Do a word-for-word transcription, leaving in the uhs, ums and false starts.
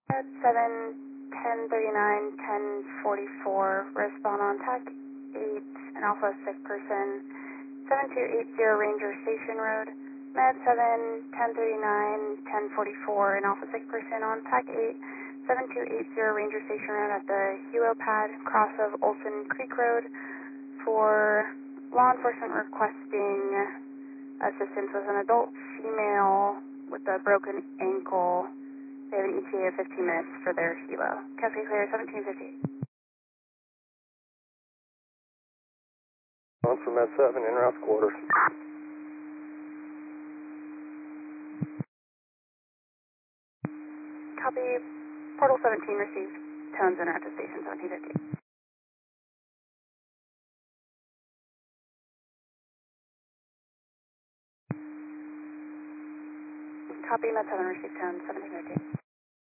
At seven, ten thirty-nine, ten forty-four, respond on T A C eight, an Alpha sick person, seven two eight zero Ranger Station Road. Med seven, ten thirty-nine, ten forty-four, an Alpha sick person on T A C eight, seven two eight zero Ranger Station Road at the Helo pad, cross of Olson Creek Road, for law enforcement requesting assistance with an adult female with a broken ankle. They have an E T A of fifteen minutes for their helo. Cafe Clear seventeen fifty. On for Med seven, in route to quarters. Copy. Portal seventeen received. Tones en route to station seventeen fifty. Copy. Med seven received. Tones seventeen fifty.